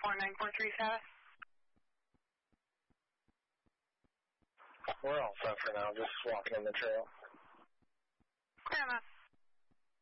4943 status? We're all set for now, just walking on the trail. Clear enough.